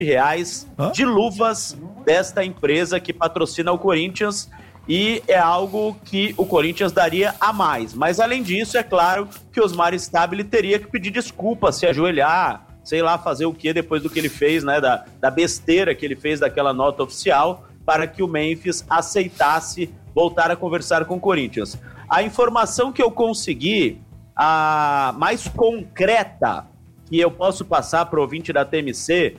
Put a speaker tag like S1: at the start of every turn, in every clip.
S1: reais de luvas desta empresa que patrocina o Corinthians, e é algo que o Corinthians daria a mais. Mas além disso, é claro que Osmar Stabile teria que pedir desculpa, se ajoelhar, sei lá, fazer o que depois do que ele fez, né, da besteira que ele fez daquela nota oficial, para que o Memphis aceitasse voltar a conversar com o Corinthians. A informação que eu consegui, a mais concreta, que eu posso passar para o ouvinte da TMC,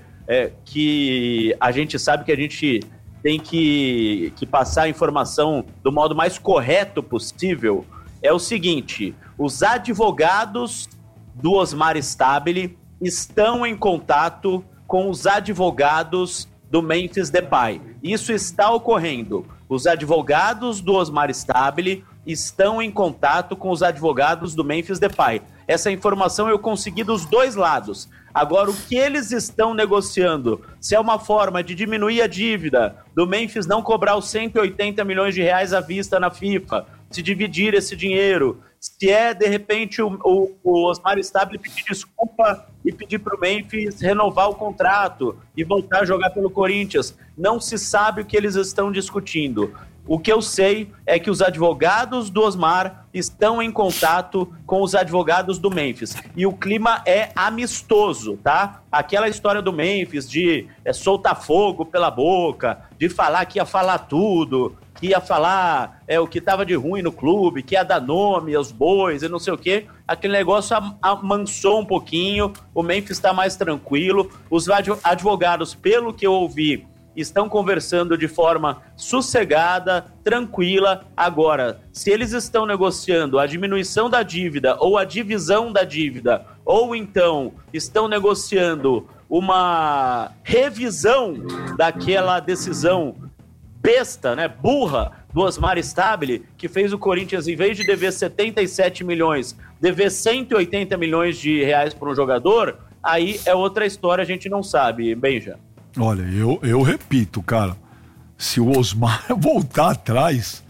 S1: que a gente sabe que a gente tem que passar a informação do modo mais correto possível, é o seguinte: os advogados do Osmar Stabile estão em contato com os advogados do Memphis Depay. Isso está ocorrendo. Os advogados do Osmar Stabile estão em contato com os advogados do Memphis Depay. Essa informação eu consegui dos dois lados. Agora, o que eles estão negociando, se é uma forma de diminuir a dívida, do Memphis não cobrar os 180 milhões de reais à vista na FIFA, se dividir esse dinheiro, se é, de repente, o Osmar Stabile pedir desculpa e pedir para o Memphis renovar o contrato e voltar a jogar pelo Corinthians. Não se sabe o que eles estão discutindo. O que eu sei é que os advogados do Osmar estão em contato com os advogados do Memphis. E o clima é amistoso, tá? Aquela história do Memphis de soltar fogo pela boca, de falar que ia falar tudo, que ia falar o que estava de ruim no clube, que ia dar nome aos bois e não sei o quê. Aquele negócio amansou um pouquinho, o Memphis está mais tranquilo. Os advogados, pelo que eu ouvi, estão conversando de forma sossegada, tranquila. Agora, se eles estão negociando a diminuição da dívida ou a divisão da dívida, ou então estão negociando uma revisão daquela decisão besta, né, burra, do Osmar Stabile, que fez o Corinthians, em vez de dever 77 milhões, dever 180 milhões de reais para um jogador, aí é outra história, a gente não sabe, Benja.
S2: Olha, eu repito, cara, se o Osmar voltar atrás,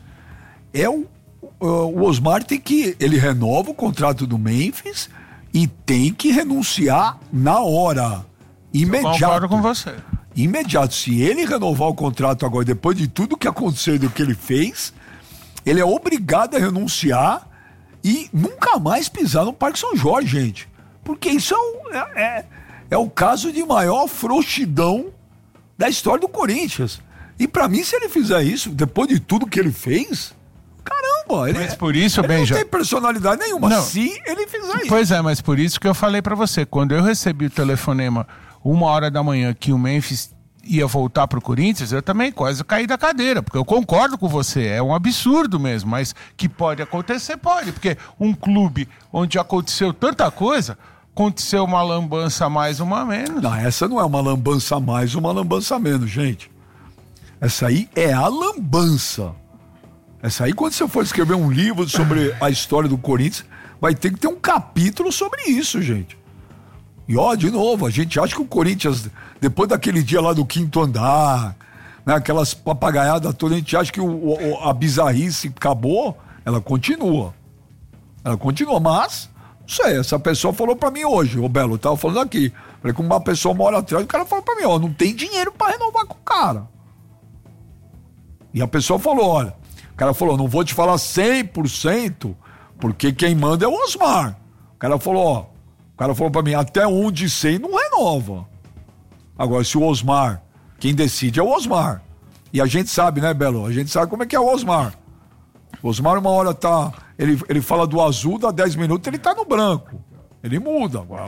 S2: o Osmar tem que, ele renova o contrato do Memphis e tem que renunciar na hora, imediato.
S3: Eu concordo com você.
S2: Imediato. Se ele renovar o contrato agora, depois de tudo que aconteceu e do que ele fez, ele é obrigado a renunciar e nunca mais pisar no Parque São Jorge, gente. Porque isso é o caso de maior frouxidão da história do Corinthians. E pra mim, se ele fizer isso, depois de tudo que ele fez, caramba,
S3: mas por isso,
S2: ele não tem personalidade nenhuma,
S3: não.
S2: Se ele fizer isso.
S3: Pois é, mas por isso que eu falei pra você, quando eu recebi o telefonema 1h da manhã que o Memphis ia voltar pro Corinthians, eu também quase caí da cadeira, porque eu concordo com você, é um absurdo mesmo, mas que pode acontecer, pode, porque um clube onde aconteceu tanta coisa, aconteceu uma lambança a mais, uma a menos.
S2: Não, essa não é uma lambança a mais, uma lambança a menos, gente. Essa aí é a lambança. Essa aí, quando você for escrever um livro sobre a história do Corinthians, vai ter que ter um capítulo sobre isso, gente. E de novo, a gente acha que o Corinthians, depois daquele dia lá do quinto andar, né, aquelas papagaiadas todas, a gente acha que a bizarrice acabou. Ela continua, mas não sei, essa pessoa falou pra mim hoje, o Belo, eu tava falando aqui, falei com uma pessoa uma hora atrás, o cara falou pra mim, não tem dinheiro pra renovar com o cara. E a pessoa falou, olha, o cara falou, não vou te falar 100%, porque quem manda é o Osmar. O cara falou, pra mim, até 1 de 100 não renova. Agora, se o Osmar, quem decide é o Osmar. E a gente sabe, né, Belo? A gente sabe como é que é o Osmar. O Osmar uma hora tá, ele fala do azul, dá 10 minutos, ele tá no branco. Ele muda agora.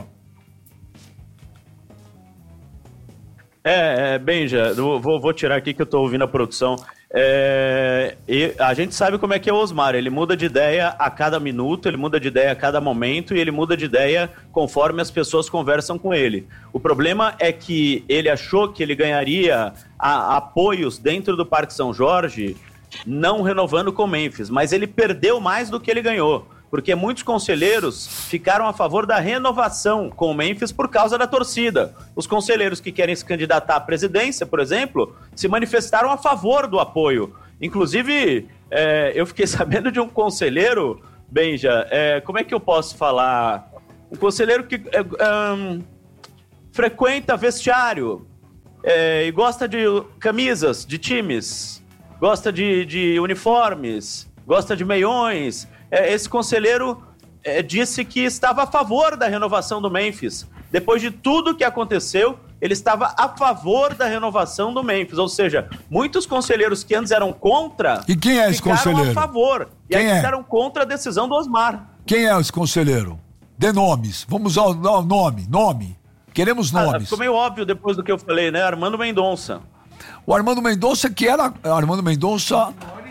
S1: Benja, vou tirar aqui que eu tô ouvindo a produção. E a gente sabe como é que é o Osmar, ele muda de ideia a cada minuto, ele muda de ideia a cada momento e ele muda de ideia conforme as pessoas conversam com ele. O problema é que ele achou que ele ganharia apoios dentro do Parque São Jorge não renovando com o Memphis, mas ele perdeu mais do que ele ganhou, porque muitos conselheiros ficaram a favor da renovação com o Memphis por causa da torcida. Os conselheiros que querem se candidatar à presidência, por exemplo, se manifestaram a favor do apoio. Inclusive, eu fiquei sabendo de um conselheiro, Benja, como é que eu posso falar? Um conselheiro que frequenta vestiário, e gosta de camisas de times, gosta de uniformes, gosta de meiões. Esse conselheiro disse que estava a favor da renovação do Memphis. Depois de tudo que aconteceu, ele estava a favor da renovação do Memphis. Ou seja, muitos conselheiros que antes eram contra...
S2: E quem é esse conselheiro?
S1: Ficaram a favor. E aí ficaram contra a decisão do Osmar.
S2: Quem é esse conselheiro? Dê nomes. Vamos ao nome. Queremos nomes.
S1: Ficou meio óbvio depois do que eu falei, né? Armando Mendonça.
S2: O Armando Mendonça que era... Armando Mendonça...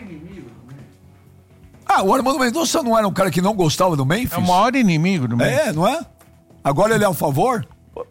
S2: o Armando Mendonça não era um cara que não gostava do Memphis?
S3: É o maior inimigo do Memphis.
S2: Não é? Agora ele é a favor?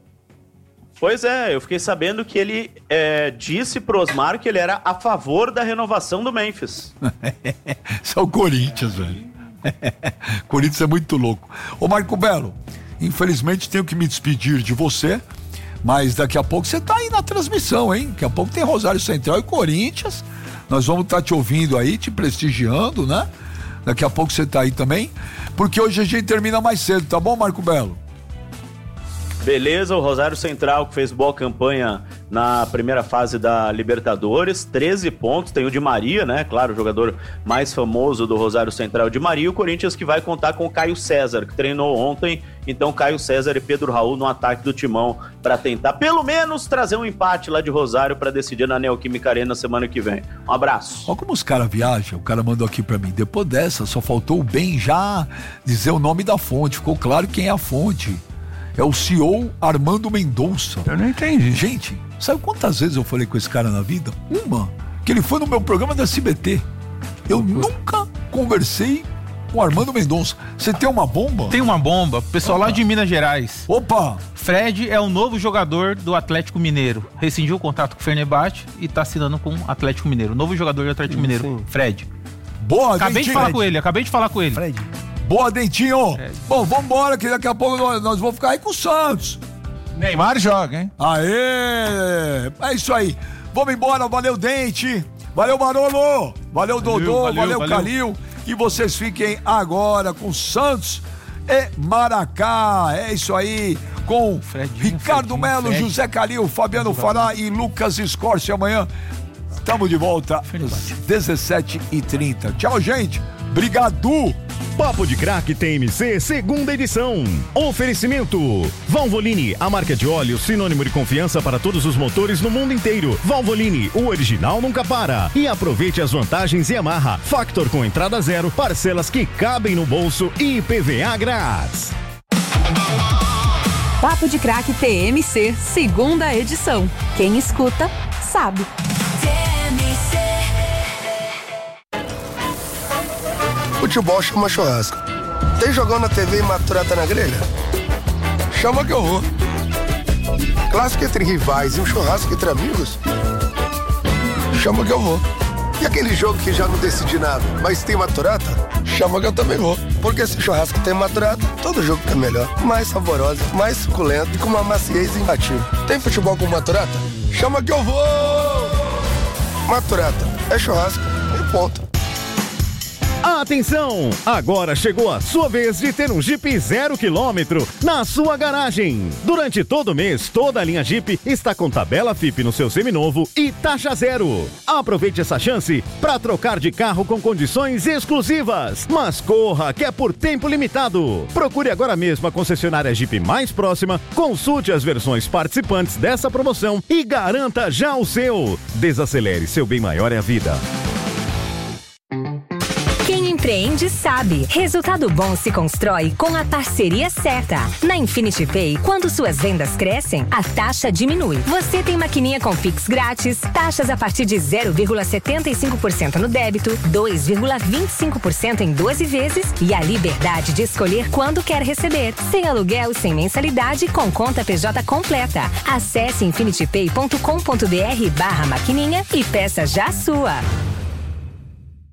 S1: Pois é, eu fiquei sabendo que ele disse pro Osmar que ele era a favor da renovação do Memphis.
S2: Isso é o Corinthians, velho. Corinthians é muito louco. Ô Marco Belo, infelizmente tenho que me despedir de você, mas daqui a pouco você tá aí na transmissão, hein? Daqui a pouco tem Rosário Central e Corinthians. Nós vamos estar te ouvindo aí, te prestigiando, né? Daqui a pouco você tá aí também, porque hoje a gente termina mais cedo, tá bom, Marco Belo?
S1: Beleza, o Rosário Central, que fez boa campanha na primeira fase da Libertadores, 13 pontos, tem o Di Maria, né? Claro, o jogador mais famoso do Rosário Central, Di Maria, e o Corinthians que vai contar com o Caio César, que treinou ontem, então Caio César e Pedro Raul no ataque do Timão, para tentar pelo menos trazer um empate lá de Rosário para decidir na Neoquímica Arena semana que vem. Um abraço.
S2: Olha como os caras viajam, o cara mandou aqui para mim, depois dessa só faltou o bem já dizer o nome da fonte, ficou claro quem é a fonte. É o CEO Armando Mendonça.
S3: Eu não entendi.
S2: Gente, sabe quantas vezes eu falei com esse cara na vida? Uma, que ele foi no meu programa da SBT. Eu nunca conversei com o Armando Mendonça. Você tem uma bomba?
S4: Tem uma bomba, pessoal lá de Minas Gerais.
S2: Opa!
S4: Fred é o novo jogador do Atlético Mineiro. Rescindiu o contrato com o Fenerbahçe e tá assinando com o Atlético Mineiro. Novo jogador do Atlético Mineiro, sim. Fred.
S2: Boa,
S4: acabei de falar com ele.
S2: Fred. Boa, Dentinho. Bom, vambora, que daqui a pouco nós vamos ficar aí com o Santos.
S3: Neymar joga, hein?
S2: Aê! É isso aí. Vamos embora, valeu, Dente. Valeu, Barolo. Valeu, Dodô. Valeu, Calil. E vocês fiquem agora com Santos e Maracá. É isso aí. Com Ricardo Melo, José Calil, Fabiano Fará e Lucas Scorsi. Amanhã estamos de volta às 17h30. Tchau, gente. Obrigado.
S5: Papo de Craque TMC, segunda edição. Oferecimento Valvoline, a marca de óleo sinônimo de confiança para todos os motores no mundo inteiro. Valvoline, o original nunca para. E aproveite as vantagens Yamaha. Factor com entrada zero, parcelas que cabem no bolso e IPVA grátis.
S6: Papo de Craque TMC, segunda edição. Quem escuta, sabe.
S7: Futebol chama churrasco. Tem jogão na TV e maturata na grelha? Chama que eu vou. Clássico entre rivais e um churrasco entre amigos? Chama que eu vou. E aquele jogo que já não decidi nada, mas tem maturata? Chama que eu também vou. Porque se churrasco tem maturata, todo jogo fica melhor. Mais saborosa, mais suculento e com uma maciez imbatível. Tem futebol com maturata? Chama que eu vou! Maturata é churrasco e ponto.
S5: Atenção! Agora chegou a sua vez de ter um Jeep 0 km na sua garagem. Durante todo o mês, toda a linha Jeep está com tabela FIP no seu seminovo e taxa zero. Aproveite essa chance para trocar de carro com condições exclusivas. Mas corra, que é por tempo limitado. Procure agora mesmo a concessionária Jeep mais próxima, consulte as versões participantes dessa promoção e garanta já o seu. Desacelere, seu bem maior é a vida.
S8: Empreende sabe. Resultado bom se constrói com a parceria certa. Na Infinity Pay, quando suas vendas crescem, a taxa diminui. Você tem maquininha com Pix grátis, taxas a partir de 0,75% no débito, 2,25% em 12 vezes e a liberdade de escolher quando quer receber. Sem aluguel, sem mensalidade, com conta PJ completa. Acesse infinitypay.com.br/maquininha e peça já a sua.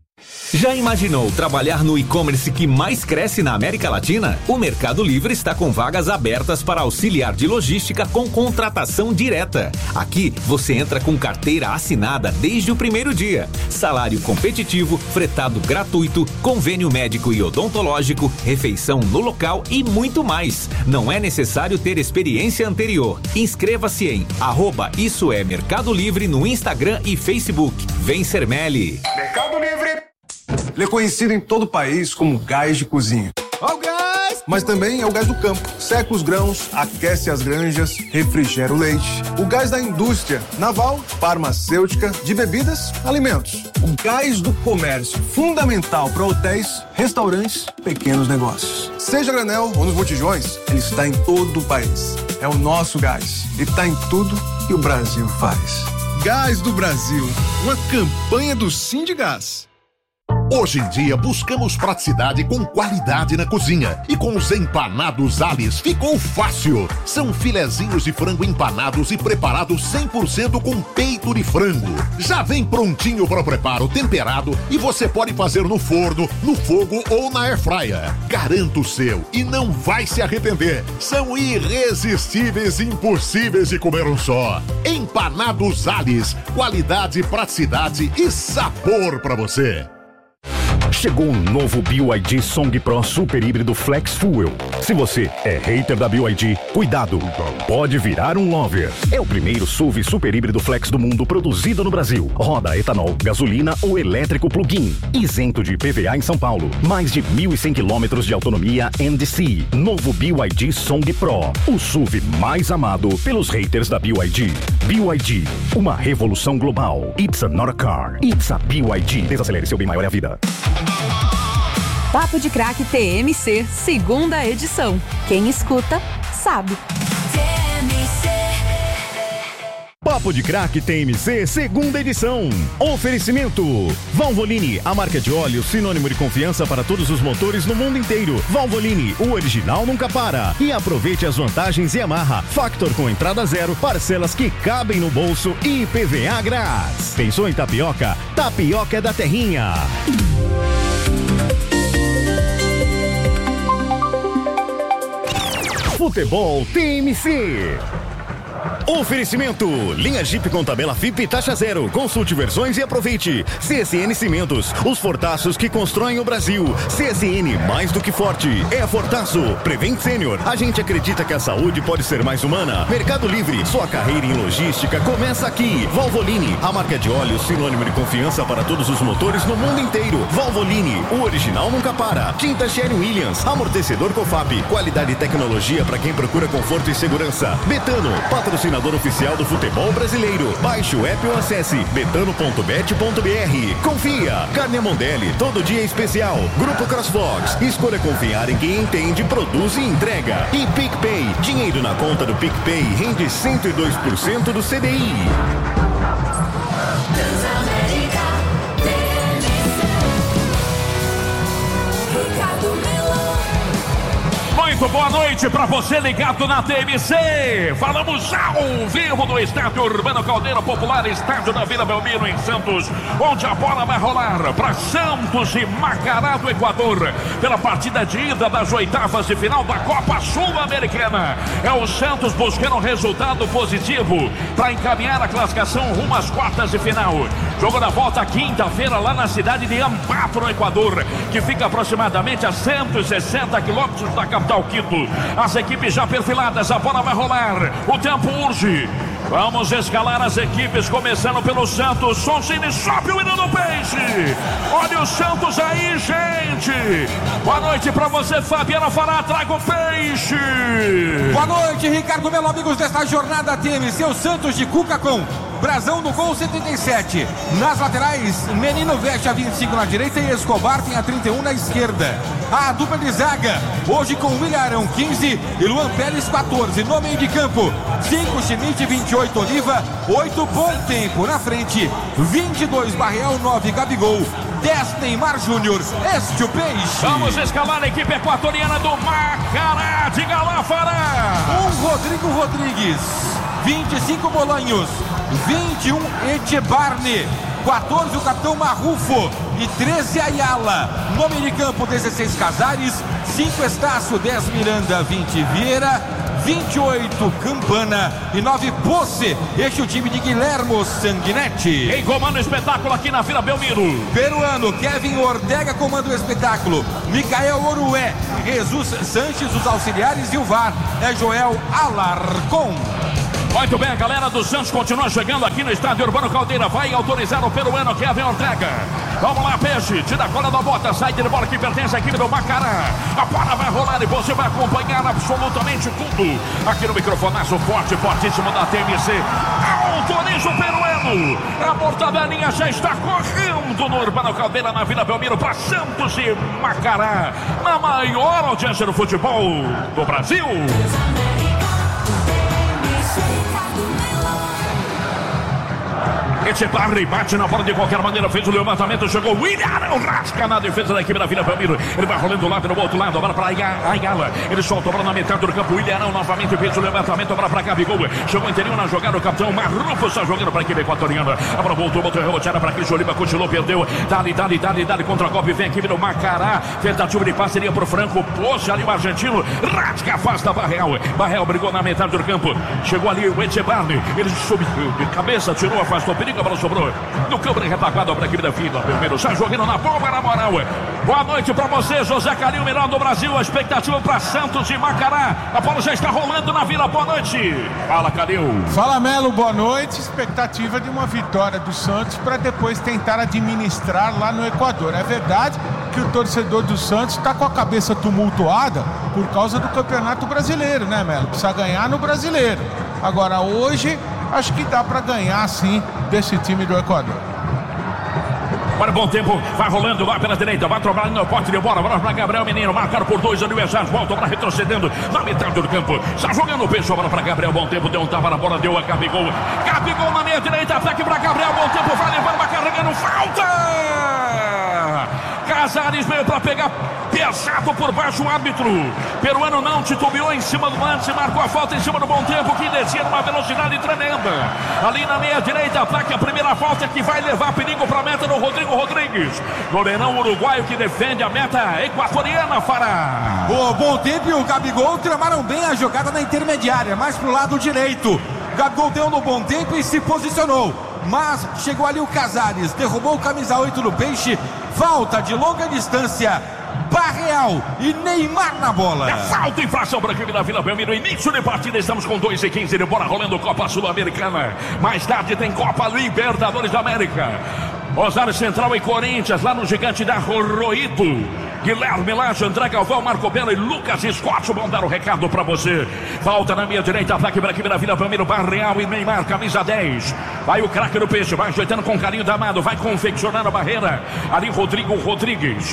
S9: Já imaginou trabalhar no e-commerce que mais cresce na América Latina? O Mercado Livre está com vagas abertas para auxiliar de logística com contratação direta. Aqui você entra com carteira assinada desde o primeiro dia. Salário competitivo, fretado gratuito, convênio médico e odontológico, refeição no local e muito mais. Não é necessário ter experiência anterior. Inscreva-se em @IssoEMercado Livre no Instagram e Facebook. Vem ser Meli.
S10: Mercado Livre. Ele é conhecido em todo o país como gás de cozinha. Ó o gás! Mas também é o gás do campo. Seca os grãos, aquece as granjas, refrigera o leite. O gás da indústria naval, farmacêutica, de bebidas, alimentos. O gás do comércio, fundamental para hotéis, restaurantes, pequenos negócios. Seja granel ou nos botijões, ele está em todo o país. É o nosso gás e está em tudo que o Brasil faz.
S11: Gás do Brasil, uma campanha do Sindigás.
S12: Hoje em dia, buscamos praticidade com qualidade na cozinha. E com os empanados Alice ficou fácil. São filezinhos de frango empanados e preparados 100% com peito de frango. Já vem prontinho para o preparo, temperado, e você pode fazer no forno, no fogo ou na airfryer. Garanta o seu e não vai se arrepender. São irresistíveis e impossíveis de comer um só. Empanados Alice, qualidade, praticidade e sabor para você.
S5: Chegou um novo BYD Song Pro Super Híbrido Flex Fuel. Se você é hater da BYD, cuidado, pode virar um lover. É o primeiro SUV Super Híbrido Flex do mundo produzido no Brasil. Roda etanol, gasolina ou elétrico plug-in. Isento de IPVA em São Paulo. Mais de 1.100 quilômetros de autonomia NDC. Novo BYD Song Pro. O SUV mais amado pelos haters da BYD. BYD, uma revolução global. It's not a car, it's a BYD. Desacelere, seu bem maior é a vida.
S6: Papo de Craque TMC, segunda edição. Quem escuta, sabe.
S5: Papo de Craque TMC, segunda edição. Oferecimento: Valvoline, a marca de óleo sinônimo de confiança para todos os motores no mundo inteiro. Valvoline, o original nunca para. E aproveite as vantagens Yamaha. Factor com entrada zero, parcelas que cabem no bolso e IPVA grátis. Pensou em tapioca? Tapioca é da Terrinha. Futebol TMC. Oferecimento: linha Jeep com tabela FIP taxa zero. Consulte versões e aproveite. CSN Cimentos, os fortaços que constroem o Brasil. CSN, mais do que forte, é Fortaço. Prevent Sênior, a gente acredita que a saúde pode ser mais humana. Mercado Livre, sua carreira em logística começa aqui. Valvoline, a marca de óleo sinônimo de confiança para todos os motores no mundo inteiro. Valvoline, o original nunca para. Tinta Sherwin-Williams, amortecedor Cofap, qualidade e tecnologia para quem procura conforto e segurança. Betano, patrocinador oficial do futebol brasileiro. Baixe o app ou acesse betano.bet.br. Confia. Carne Mondelli, todo dia especial. Grupo Crossfox, escolha confiar em quem entende, produz e entrega. E PicPay, dinheiro na conta do PicPay rende 102% do CDI.
S13: Muito boa noite para você ligado na TMC. Falamos ao vivo do Estádio Urbano Caldeira Popular, estádio da Vila Belmiro em Santos, onde a bola vai rolar para Santos e Macará do Equador pela partida de ida das oitavas de final da Copa Sul-Americana. É o Santos buscando um resultado positivo para encaminhar a classificação rumo às quartas de final. Jogo da volta quinta-feira lá na cidade de Ambato, no Equador, que fica aproximadamente a 160 quilômetros da capital Quito. As equipes já perfiladas, a bola vai rolar, o tempo urge. Vamos escalar as equipes, começando pelo Santos. Sonsini sobe o hino do Peixe. Olha o Santos aí, gente. Boa noite pra você, Fabiana Fará, traga o Peixe.
S14: Boa noite, Ricardo Melo, amigos desta jornada TMC. O Santos de Cuca com Brazão no gol, 77. Nas laterais, Menino veste a 25 na direita e Escobar tem a 31 na esquerda. A dupla de zaga, hoje com William Arão, 15 e Luan Pérez, 14. No meio de campo, 5 Schmidt, 28 Oliva, 8 Bom Tempo. Na frente, 22 Barreal, 9 Gabigol, 10 Neymar Júnior. Este o Peixe.
S13: Vamos escalar a equipe equatoriana do Macará de Galafará.
S14: Rodrigo Rodrigues, 25 Bolanhos, 21 Echebarne, 14 o capitão Marrufo e 13 Ayala. Nome de campo 16 Casares, 5 Estácio, 10 Miranda, 20 Vieira, 28 Campana e 9 Posse. Este é o time de Guilhermo Sanguinetti.
S13: Quem comanda o espetáculo aqui na Vila Belmiro?
S14: Peruano, Kevin Ortega comanda o espetáculo. Micael Orué, Jesus Sanches, os auxiliares, e o VAR é Joel Alarcon.
S13: Muito bem, a galera do Santos continua chegando aqui no estádio Urbano Caldeira. Vai autorizar o peruano Kevin Ortega. Vamos lá, Peixe. Tira a cola da bota. Sai de bola que pertence à equipe do Macará. A bola vai rolar e você vai acompanhar absolutamente tudo. Aqui no microfonaço forte, fortíssimo da TMC. Autoriza o peruano. A mortadelinha já está correndo no Urbano Caldeira, na Vila Belmiro, para Santos e Macará. Na maior audiência do futebol do Brasil. Etchebarri bate na bola de qualquer maneira, fez o levantamento, chegou o William, rasca na defesa da equipe da Vila Belmiro. Ele vai rolando lá pelo outro lado, agora para Ayala. Ele solta a bola na metade do campo. O William novamente fez o levantamento, agora para Gabigol. Chegou o interior na jogada, o capitão Marrufo está jogando para a equipe equatoriana. Agora voltou reboteada para Cristian Oliva, continuou, perdeu. Dali contra a Copa, vem a equipe do Macará. Tentativa de parceria para o Franco, Posse ali o argentino, rasca, afasta Barreal. Barreal brigou na metade do campo. Chegou ali o Etchebarri, ele subiu de cabeça, tirou, afastou o perigo. A bola sobrou no campo de retaguarda para a equipe da Vila Belmiro. Está jogando na bomba, na moral. Boa noite para você, José Calil, melhor do Brasil. A expectativa para Santos e Macará. A bola já está rolando na Vila. Boa noite. Fala, Calil.
S3: Fala, Melo. Boa noite. Expectativa de uma vitória do Santos para depois tentar administrar lá no Equador. É verdade que o torcedor do Santos está com a cabeça tumultuada por causa do Campeonato Brasileiro, né, Melo? Precisa ganhar no Brasileiro. Agora, hoje, acho que dá para ganhar, sim, desse time do Equador.
S13: Para bom tempo, vai rolando, vai pela direita, vai trocar no pote de bola, bola para Gabriel Menino, marcado por 2 adversários, volta para retrocedendo na metade do campo, está jogando o peso, bola para Gabriel, bom tempo, deu um tapa na bola, deu a Gabigol na meia direita, ataque para Gabriel, bom tempo, vai levar uma carregando, falta! Casares veio para pegar pesado por baixo o árbitro. Peruano não titubeou em cima do lance, marcou a falta em cima do bom tempo, que descia numa velocidade tremenda. Ali na meia direita, ataque a primeira falta que vai levar perigo para a meta do Rodrigo Rodrigues. Goleirão uruguaio que defende a meta equatoriana, Fará.
S14: O bom tempo e o Gabigol tramaram bem a jogada na intermediária, mais pro lado direito. Gabigol deu no bom tempo e se posicionou. Mas chegou ali o Casares, derrubou o camisa 8 do Peixe. Falta de longa distância. Barreal e Neymar na bola.
S13: É falta, infração para a equipe da Vila Belmiro. Início de partida, estamos com 2:15 de bola rolando, Copa Sul-Americana. Mais tarde tem Copa Libertadores da América. Rosário Central e Corinthians, lá no Gigante da Roito. Guilherme Laje, André Galvão, Marco Belo e Lucas Scott vão dar o recado para você. Falta na minha direita, ataque para a equipe da Vila Belmiro, Barreal e Neymar, camisa 10. Vai o craque do Peixe, vai ajeitando com carinho da Amado, vai confeccionando a barreira. Ali Rodrigo Rodrigues,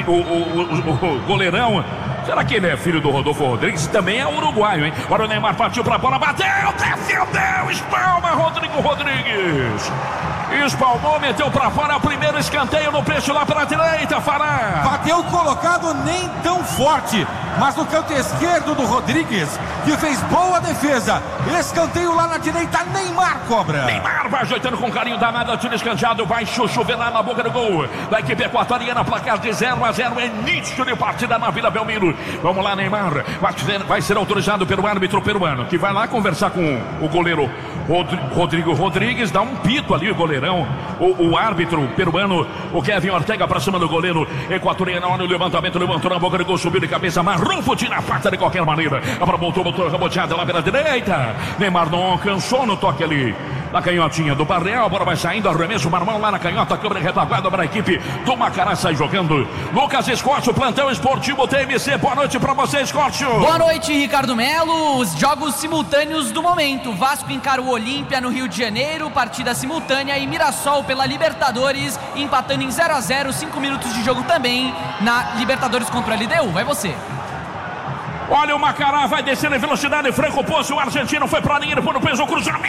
S13: o goleirão. Será que ele é filho do Rodolfo Rodrigues? Também é uruguaio, hein? Agora o Neymar partiu para a bola, bateu, defendeu, espalma Rodrigo Rodrigues. Espalmou, meteu para fora, o primeiro escanteio no Peixe lá pela direita, Fará.
S14: Bateu colocado nem tão forte, mas no canto esquerdo do Rodrigues, que fez boa defesa. Escanteio lá na direita, Neymar cobra.
S13: Neymar vai ajeitando com carinho danado, tiro escanteado, vai chover lá na boca do gol da equipe equatoriana, placar de 0-0, início de partida na Vila Belmiro. Vamos lá, Neymar, vai ser autorizado pelo árbitro peruano, que vai lá conversar com o goleiro Rodrigo Rodrigues, dá um pito ali o goleirão, o árbitro peruano, o Kevin Ortega pra cima do goleiro equatoriano. Olha o levantamento, levantou na boca do gol, subiu de cabeça, Marrufo tira a falta de qualquer maneira. Agora botou reboteada lá pela direita. Neymar não alcançou no toque ali na canhotinha do Barreal, a bola vai saindo, arremesso, Marmão lá na canhota, câmera retaguarda para a equipe do Macará, sai jogando. Lucas Scott, o plantão esportivo TMC, boa noite para você, Scott.
S15: Boa noite, Ricardo Melo. Os jogos simultâneos do momento: Vasco encara o Olímpia no Rio de Janeiro, partida simultânea, e Mirassol pela Libertadores, empatando em 0-0, 5 minutos de jogo também na Libertadores contra a LDU. Vai você.
S13: Olha o Macará, vai descendo em velocidade, Franco Posse, o argentino foi pra linha, depois no peso, cruzamento!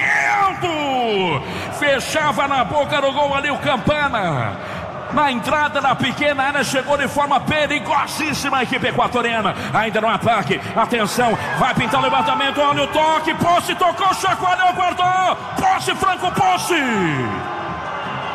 S13: Fechava na boca do gol ali o Campana. Na entrada da pequena área, chegou de forma perigosíssima a equipe equatoriana. Ainda no ataque, atenção, vai pintar o levantamento, olha o toque, Posse tocou, chacoalhou, guardou, Posse, Franco Posse!